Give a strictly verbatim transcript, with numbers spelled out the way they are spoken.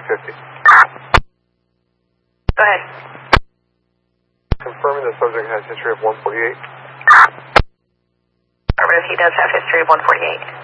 three fifty. Go ahead. Confirming the subject has history of one forty-eight. Affirmative, he does have history of one forty-eight.